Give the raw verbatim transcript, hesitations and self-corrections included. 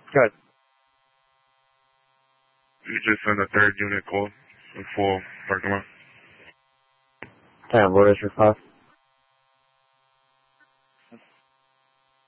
Good. You just send a third unit call. The full parking lot. Ten, what is your cost?